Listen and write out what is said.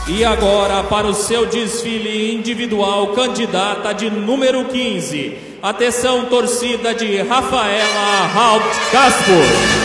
E agora, para o seu desfile individual, candidata de número 15. Atenção, torcida de Rafaela Haupt Caspo.